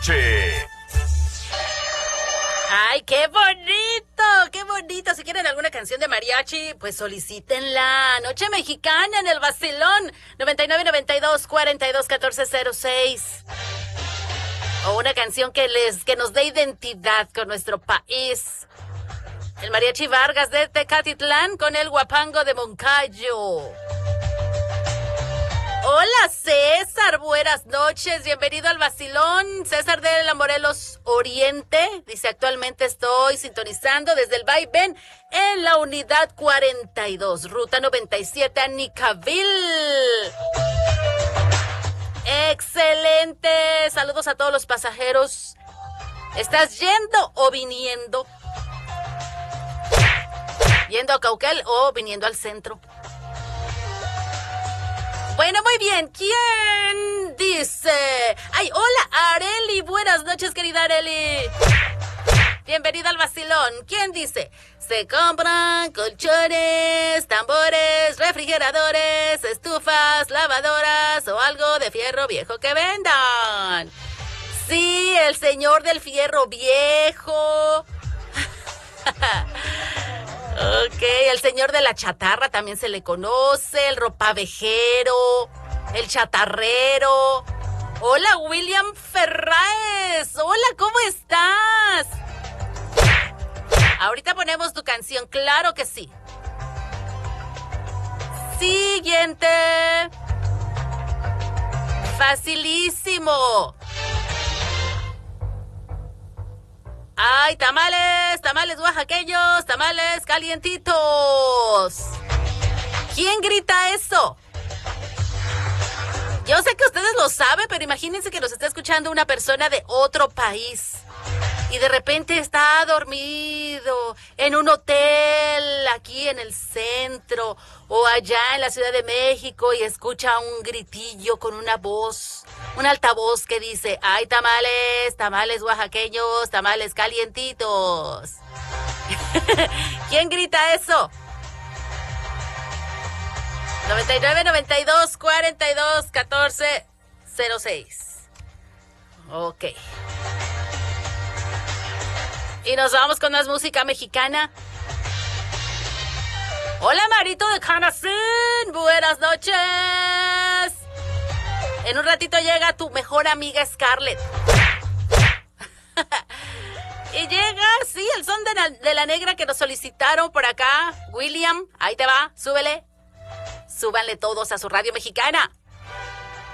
noche. ¡Ay, qué bonito! ¡Qué bonito! Si quieren alguna canción de mariachi, pues solicítenla. Noche Mexicana en el Vacilón. 9992-421406. O una canción que nos dé identidad con nuestro país. El Mariachi Vargas de Tecatitlán con el Guapango de Moncayo. Hola César, buenas noches, bienvenido al Vacilón. César de la Morelos Oriente dice: actualmente estoy sintonizando desde el vaivén en la unidad 42, ruta 97 a Nicaville. Excelente, saludos a todos los pasajeros. ¿Estás yendo o viniendo? ¿Yendo a Cauquel o viniendo al centro? Bueno, muy bien. ¿Quién dice? ¡Ay, hola, Areli! Buenas noches, querida Areli. Bienvenida al Vacilón. ¿Quién dice? Se compran colchones, tambores, refrigeradores, estufas, lavadoras o algo de fierro viejo que vendan. Sí, el señor del fierro viejo. Ok, el señor de la chatarra también se le conoce, el ropavejero, el chatarrero. Hola, William Ferraez. Hola, ¿cómo estás? Ahorita ponemos tu canción, claro que sí. Siguiente. Facilísimo. ¡Ay, tamales! ¡Tamales oaxaqueños! ¡Tamales calientitos! ¿Quién grita eso? Yo sé que ustedes lo saben, pero imagínense que nos está escuchando una persona de otro país y de repente está dormido en un hotel aquí en el centro o allá en la Ciudad de México y escucha un gritillo con una voz, un altavoz que dice: ¡ay, tamales! ¡Tamales oaxaqueños! ¡Tamales calientitos! ¿Quién grita eso? 9992-421406. Ok. Y nos vamos con más música mexicana. Hola, Marito de Canacín. Buenas noches. En un ratito llega tu mejor amiga Scarlett. Y llega, sí, el son de la negra que nos solicitaron por acá. William, ahí te va, súbele. Súbanle todos a su radio mexicana.